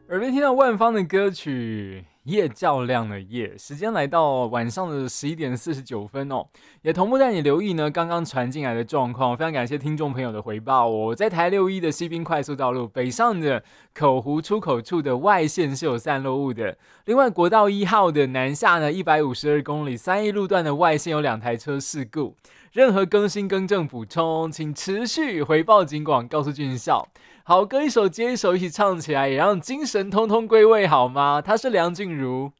耳边听到万芳的歌曲夜较亮的夜，时间来到晚上的11:49哦，也同步带你留意呢刚刚传进来的状况。非常感谢听众朋友的回报哦。我在台61的西滨快速道路北上的口湖出口处的外线是有散落物的，另外国道1号的南下呢152公里3义路段的外线有2台车事故。任何更新更正补充，请持续回报警广，告诉俊孝。好歌一首接一首，一起唱起来，也让精神通通归位好吗？他是梁静茹。